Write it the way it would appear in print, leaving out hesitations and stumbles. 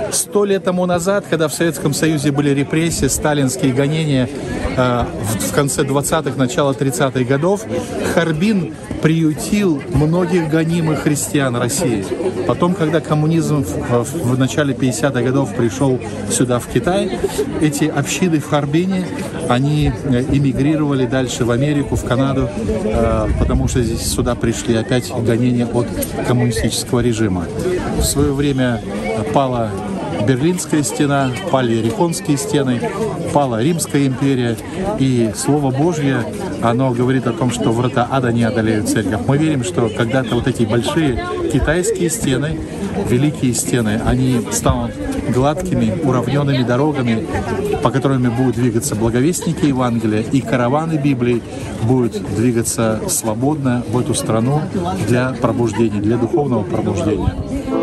100 лет тому назад, когда в Советском Союзе были репрессии, сталинские гонения в конце 20-х, начало 30-х годов, Харбин приютил многих гонимых христиан России. Потом, когда коммунизм в начале 50-х годов пришел сюда, в Китай, эти общины в Харбине, они эмигрировали дальше в Америку, в Канаду, потому что здесь сюда пришли опять гонения от коммунистического режима. В свое время пала Берлинская стена, пали Иерихонские стены, пала Римская империя, и Слово Божье, оно говорит о том, что врата ада не одолеют церковь. Мы верим, что когда-то вот эти большие китайские стены, великие стены, они станут гладкими, уравненными дорогами, по которым будут двигаться благовестники Евангелия, и караваны Библии будут двигаться свободно в эту страну для пробуждения, для духовного пробуждения.